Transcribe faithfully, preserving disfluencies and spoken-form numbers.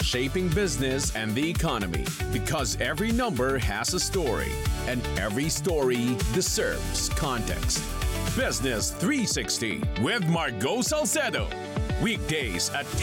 shaping business and the economy. Because every number has a story, and every story deserves context. Business three sixty with Margot Salcedo. Weekdays at